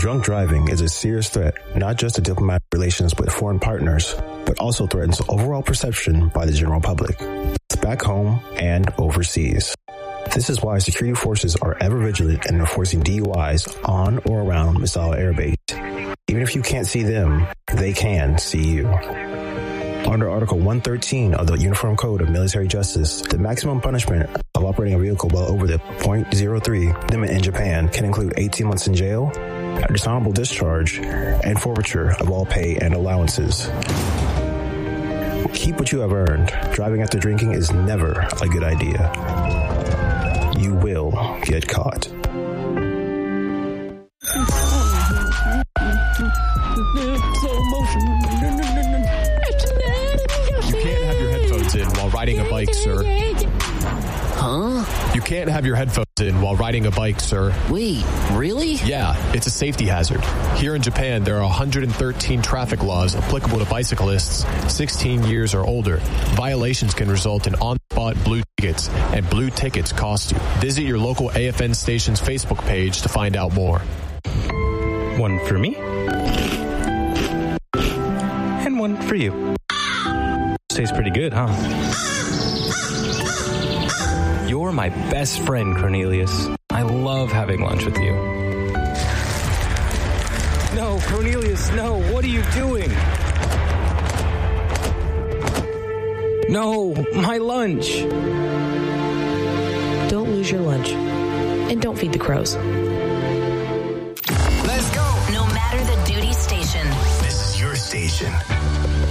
Drunk driving is a serious threat, not just to diplomatic relations with foreign partners, but also threatens overall perception by the general public, back home and overseas. This is why security forces are ever vigilant in enforcing DUIs on or around Misawa Air Base. Even if you can't see them, they can see you. Under Article 113 of the Uniform Code of Military Justice, the maximum punishment of operating a vehicle well over the .03 limit in Japan can include 18 months in jail, a dishonorable discharge, and forfeiture of all pay and allowances. Keep what you have earned. Driving after drinking is never a good idea. You will get caught. You can't have your headphones in while riding a bike, sir. Huh? You can't have your headphones in while riding a bike, sir. Wait, really? Yeah, it's a safety hazard. Here in Japan, there are 113 traffic laws applicable to bicyclists 16 years or older. Violations can result in on-spot blue tickets, and blue tickets cost you. Visit your local AFN station's Facebook page to find out more. One for me. And one for you. Tastes pretty good, huh? You're my best friend, Cornelius. I love having lunch with you. No, Cornelius, no. What are you doing? No, my lunch. Don't lose your lunch. And don't feed the crows. Let's go. No matter the duty station. This is your station.